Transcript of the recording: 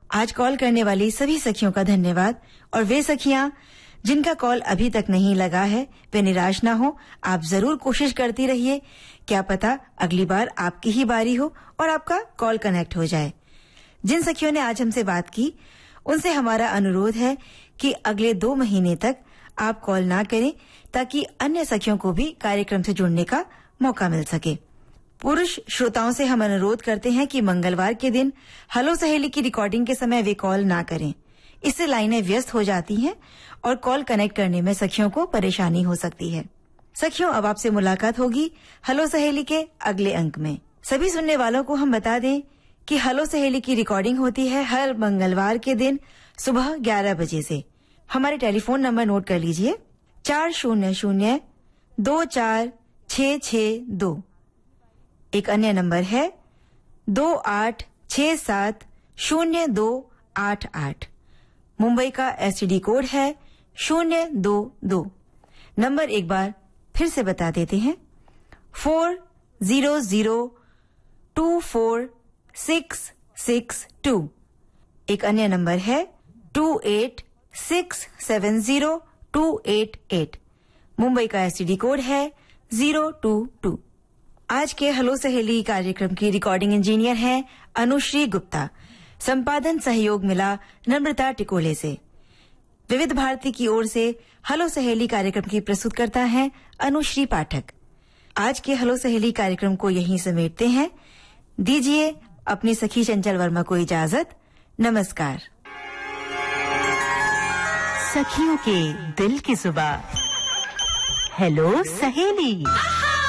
आज कॉल करने वाली सभी सखियों का धन्यवाद और वे सखियां जिनका कॉल अभी तक नहीं लगा है वे निराश ना हो। आप जरूर कोशिश करती रहिए, क्या पता अगली बार आपकी ही बारी हो और आपका कॉल कनेक्ट हो जाए। जिन सखियों ने आज हमसे बात की उनसे हमारा अनुरोध है कि अगले 2 महीने तक आप कॉल ना करें ताकि अन्य सखियों को भी कार्यक्रम से जुड़ने का मौका मिल सके। पुरुष श्रोताओं से हम अनुरोध करते हैं कि मंगलवार के दिन हेलो सहेली की रिकॉर्डिंग के समय वे कॉल ना करें। इससे लाइनें व्यस्त हो जाती हैं और कॉल कनेक्ट करने में सखियों को परेशानी हो सकती है। सखियों, अब आपसे मुलाकात होगी हेलो सहेली के अगले अंक में। सभी सुनने वालों को हम बता दें कि हेलो सहेली की रिकॉर्डिंग होती है हर मंगलवार के दिन सुबह 11 बजे से। हमारे टेलीफोन नंबर नोट कर लीजिए 40024662। एक अन्य नंबर है 28670288। मुंबई का एसटीडी कोड है 022। नंबर एक बार फिर से बता देते हैं 40024662। एक अन्य नंबर है 28670288। मुंबई का एसटीडी कोड है 022। आज के हेलो सहेली कार्यक्रम की रिकॉर्डिंग इंजीनियर हैं अनुश्री गुप्ता। संपादन सहयोग मिला नम्रता टिकोले से। विविध भारती की ओर से हेलो सहेली कार्यक्रम की प्रस्तुत करता है अनुश्री पाठक। आज के हेलो सहेली कार्यक्रम को यहीं समेटते हैं। दीजिए अपनी सखी चंचल वर्मा को इजाजत। नमस्कार। सखियों के दिल की जुबान हेलो सहेली।